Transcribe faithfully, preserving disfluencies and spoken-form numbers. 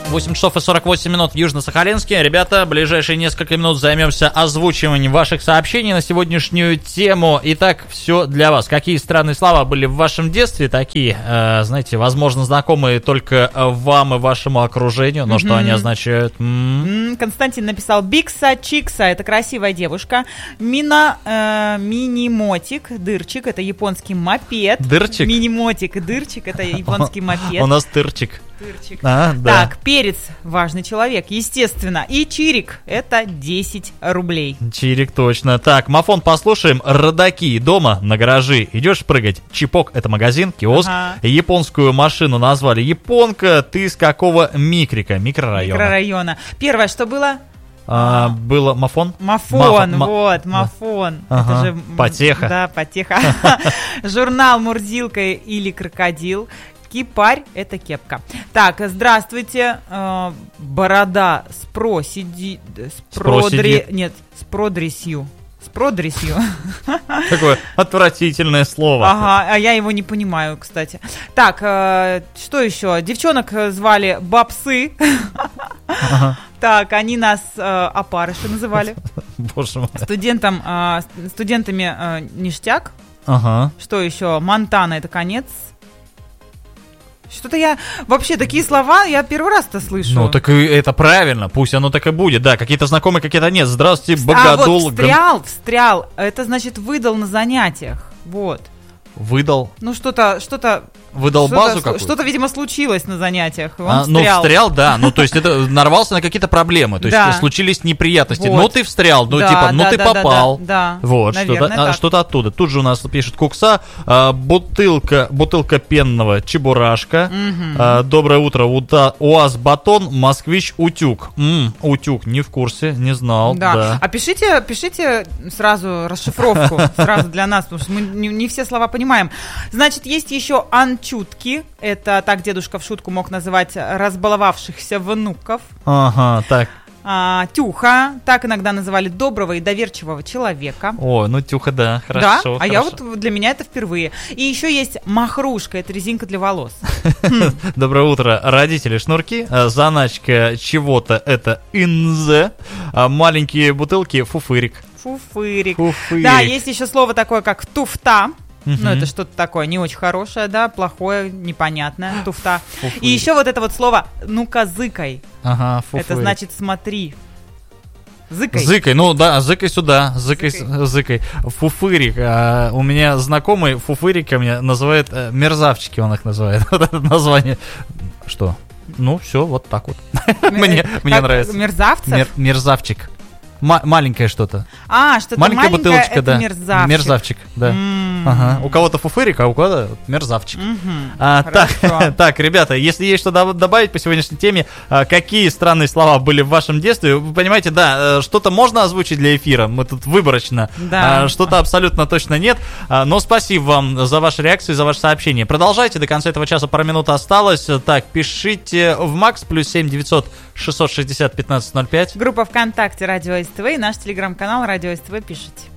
восемь часов и сорок восемь минут в Южно-Сахалинске. Ребята, ближайшие несколько минут займемся озвучиванием ваших сообщений на сегодняшнюю тему. Итак, все для вас. Какие странные слова были в вашем детстве? Такие, э, знаете, возможно, знакомые только вам и вашему окружению. Но mm-hmm. что они означают? Mm-hmm. Константин написал: Бикса Чикса, это красивая девушка. Мина, э, Минимотик, дырчик, это японский мопед. Дырчик? Минимотик и дырчик, это японский мопед. У нас тырчик. Тырчик. А, да. Так, перец, важный человек, естественно. И чирик, это десять рублей. Чирик, точно. Так, мафон послушаем. Родаки, дома, на гаражи. Идешь прыгать. Чипок, это магазин, киоск. Ага. Японскую машину назвали японка. Ты с какого микрика? Микрорайона. Микрорайона. Первое, что было? А, было мафон? Мафон, Маф... вот, мафон. Ага. Это же... Потеха. Да, потеха. Журнал «Мурзилка» или «Крокодил». Кипарь — это кепка. Так, здравствуйте. Э, борода с проседи... С продри... Нет, с продресью. С продресью. Такое отвратительное слово. Ага, а я его не понимаю, кстати. Так, э, что еще? Девчонок звали бабсы. Ага. Так, они нас э, опарыши называли. Боже мой. Студентам, э, студентами э, ништяк. Ага. Что еще? Монтана — это конец. Что-то я... Вообще, такие слова я первый раз-то слышу. Ну, так и это правильно, пусть оно так и будет. Да, какие-то знакомые, какие-то нет. Здравствуйте, богодул. А вот встрял, встрял, это значит выдал на занятиях. Вот. Выдал? Ну, что-то... что-то Выдал что-то, базу какую-то? Что-то, видимо, случилось на занятиях. Он а, встрял. Ну, встрял, да. Ну, то есть это нарвался на какие-то проблемы. То есть да. случились неприятности. Вот. Ну, ты встрял, ну, да, типа, ну, да, ты да, попал. Да, да, да. Вот, Наверное, что-то, а, что-то оттуда. Тут же у нас пишет Кукса. А, бутылка, бутылка пенного чебурашка. Угу. А, доброе утро. Ута, УАЗ Батон, Москвич Утюг. М, утюг, не в курсе, не знал. Да. да. А пишите, пишите сразу расшифровку, сразу для нас, потому что мы не, не все слова понимаем. Значит, есть еще анчутки. Это так дедушка в шутку мог называть разбаловавшихся внуков. Ага, так. А, тюха, так иногда называли доброго и доверчивого человека. О, ну тюха, да, хорошо. Да, хорошо. а я вот, для меня это впервые. И еще есть махрушка, это резинка для волос. Доброе утро, родители шнурки, заначка чего-то это инзе, маленькие бутылки фуфырик. Фуфырик. Фуфырик. Да, есть еще слово такое, как туфта. Uh-huh. Ну, это что-то такое не очень хорошее, да, плохое, непонятное, туфта. Фуфырик. И еще вот это вот слово «ну-ка, зыкай». Ага, фуфырик. Это значит «смотри». Зыкай. Зыкай, ну да, зыкай сюда, зыкай, зыкай. зыкай. Фуфырик. А, у меня знакомый фуфырика меня называет а, мерзавчики, он их называет. Вот это название. Что? Ну, все, вот так вот. Мне нравится. Мерзавцев? Мерзавчик. М- маленькое что-то. А, что-то маленькая маленькое, бутылочка, это да. мерзавчик. Мерзавчик, да. Mm-hmm. Ага. У кого-то фуфырик, а у кого-то мерзавчик. Mm-hmm. А, так, так, ребята, если есть что добавить по сегодняшней теме, какие странные слова были в вашем детстве, вы понимаете, да, что-то можно озвучить для эфира, мы тут выборочно, да. а, что-то абсолютно точно нет, а, но спасибо вам за ваши реакции, за ваши сообщения. Продолжайте, до конца этого часа пара минут осталось. Так, пишите в Макс, плюс семь девятьсот шестьсот шестьдесят пятнадцать ноль пять. Группа ВКонтакте Радио СТВ и наш телеграм-канал Радио СТВ, пишите.